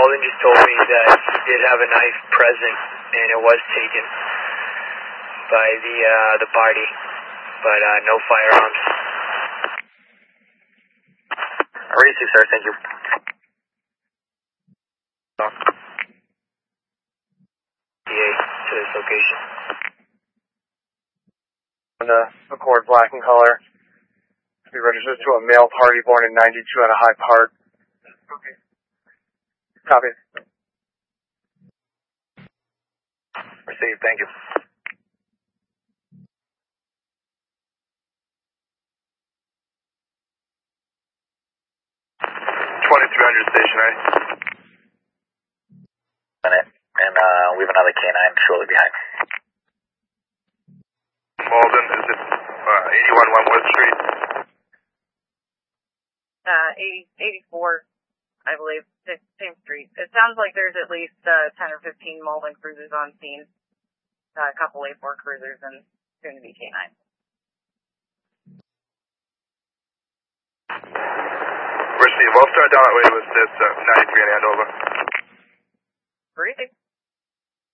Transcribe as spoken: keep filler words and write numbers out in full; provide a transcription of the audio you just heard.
Malden just told me that he did have a knife present, and it was taken by the uh, the party, but uh, no firearms. Ready to, sir. Thank you. D A to this location. On the Accord black in color. Be registered to a male party born in ninety-two at a High Park. Okay. Copy. Received. Thank you. twenty-three hundred stationary. Minute. And uh, we have another K nine shortly behind. Malden, is it uh, eighty-one one West Street? Uh, eighty, eighty-four, I believe, same street. It sounds like there's at least uh, ten or fifteen Malden cruisers on scene, uh, a couple A four cruisers, and soon to be K nine. Received. We'll start down that way with this uh, ninety-three and Andover. Breathing.